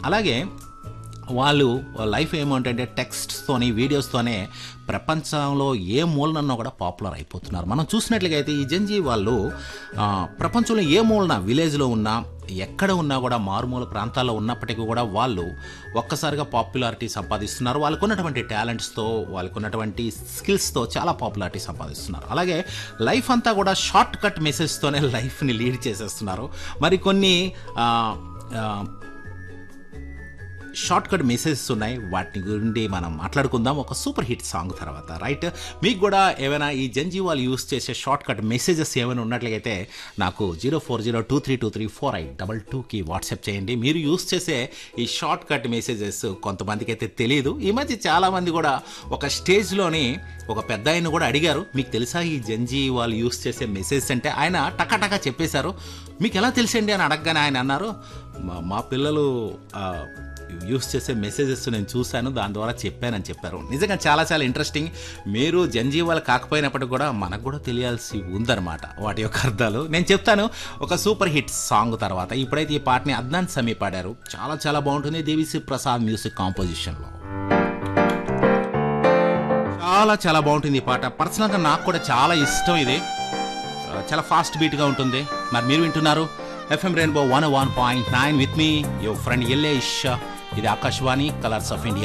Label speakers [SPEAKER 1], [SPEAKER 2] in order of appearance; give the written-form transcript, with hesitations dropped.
[SPEAKER 1] అలాగే వాళ్ళు లైఫ్ ఏమంటే టెక్స్ట్స్తోని వీడియోస్తోనే ప్రపంచంలో ఏ మూలనన్నా కూడా పాపులర్ అయిపోతున్నారు. మనం చూసినట్లుగా అయితే ఈ జంజీ వాళ్ళు ప్రపంచంలో ఏ మూలన విలేజ్లో ఉన్నా ఎక్కడ ఉన్నా కూడా మారుమూల ప్రాంతాల్లో ఉన్నప్పటికీ కూడా వాళ్ళు ఒక్కసారిగా పాపులారిటీ సంపాదిస్తున్నారు. వాళ్ళకు ఉన్నటువంటి టాలెంట్స్తో వాళ్ళకు ఉన్నటువంటి స్కిల్స్తో చాలా పాపులారిటీ సంపాదిస్తున్నారు. అలాగే లైఫ్ అంతా కూడా షార్ట్ కట్ మెసేజ్తోనే లైఫ్ని లీడ్ చేసేస్తున్నారు. మరి కొన్ని షార్ట్ కట్ మెసేజెస్ ఉన్నాయి, వాటి గురించి మనం మాట్లాడుకుందాం ఒక సూపర్ హిట్ సాంగ్ తర్వాత. రైట్, మీకు కూడా ఏమైనా ఈ జంజీ వాళ్ళు యూస్ చేసే షార్ట్ కట్ మెసేజెస్ ఏమైనా ఉన్నట్లయితే నాకు 0402232482కి వాట్సాప్ చేయండి. మీరు యూస్ చేసే ఈ షార్ట్ కట్ మెసేజెస్ కొంతమందికి అయితే తెలియదు. ఈ మధ్య చాలామంది కూడా ఒక స్టేజ్లోని ఒక పెద్ద ఆయన కూడా అడిగారు, మీకు తెలుసా ఈ జంజీ వాళ్ళు యూస్ చేసే మెసేజ్ అంటే? ఆయన టకాటకా చెప్పేశారు. మీకు ఎలా తెలుసండి అని అడగగానే ఆయన అన్నారు, మా పిల్లలు యూస్ చేసే మెసేజెస్ నేను చూశాను, దాని ద్వారా చెప్పానని చెప్పారు. నిజంగా చాలా చాలా ఇంట్రెస్టింగ్. మీరు జంజీ వాళ్ళు కాకపోయినప్పటికీ కూడా మనకు కూడా తెలియాల్సి ఉందన్నమాట వాటి యొక్క అర్థాలు. నేను చెప్తాను ఒక సూపర్ హిట్ సాంగ్ తర్వాత. ఇప్పుడైతే ఈ పాటని అద్నాన్ సమీ పాడారు, చాలా చాలా బాగుంటుంది. దేవిశ్రీ ప్రసాద్ మ్యూజిక్ కాంపోజిషన్లో చాలా చాలా బాగుంటుంది ఈ పాట. పర్సనల్గా నాకు కూడా చాలా ఇష్టం. ఇది చాలా ఫాస్ట్ బీట్గా ఉంటుంది. మరి మీరు వింటున్నారు FM Rainbow 101.9 with me your friend Yellesh. ఇది ఆకాశవాణి కలర్స్ ఆఫ్ ఇండియా.